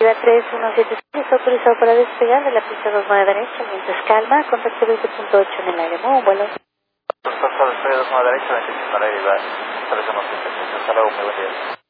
3175 está autorizado para despegar de la pista 29 derecha, mientras calma, contacto 20.8 en el aire, muy vuelo. Costa despegue 29 derecha, 25 al aire, hasta luego, muy buen día.